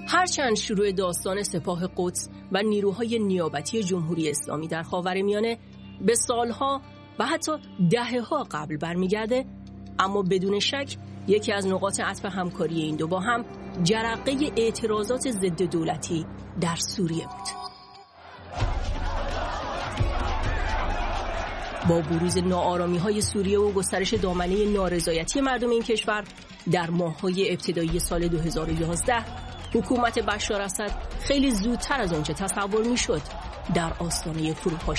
هرچند شروع داستان سپاه قدس و نیروهای نیابتی جمهوری اسلامی در خاورمیانه به سالها و حتی دهه‌ها قبل برمیگرده، اما بدون شک یکی از نقاط عطف همکاری این دو با هم جرقه اعتراضات ضد دولتی در سوریه بود. با بروز ناآرامی‌های سوریه و گسترش دامنه نارضایتی مردم این کشور در ماه‌های ابتدایی سال 2011 حکومت بشار اسد خیلی زودتر از آنچه تصور می‌شد در آستانه فروپاشی